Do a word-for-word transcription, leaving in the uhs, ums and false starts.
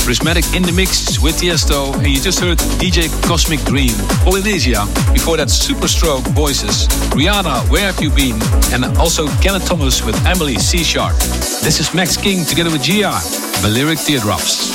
Prismatic in the mix with Tiesto, and you just heard D J Cosmic Dream. Polynesia, before that Superstroke Voices, Rihanna, Where Have You Been, and also Kenneth Thomas with Emily C. Sharp. This is Max King together with G R, Balearic Teardrops.